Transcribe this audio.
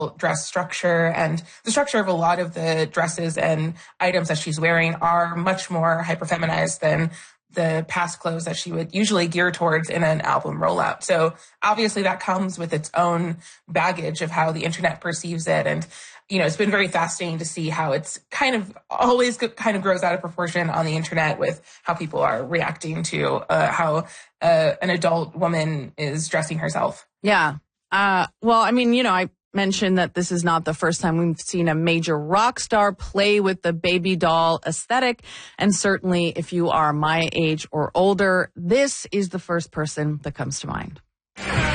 dress structure, and the structure of a lot of the dresses and items that she's wearing are much more hyperfeminized than the past clothes that she would usually gear towards in an album rollout. So obviously that comes with its own baggage of how the internet perceives it. And, it's been very fascinating to see how it's kind of always kind of grows out of proportion on the internet with how people are reacting to how an adult woman is dressing herself. Yeah. I mentioned that this is not the first time we've seen a major rock star play with the baby doll aesthetic. And certainly if you are my age or older, this is the first person that comes to mind.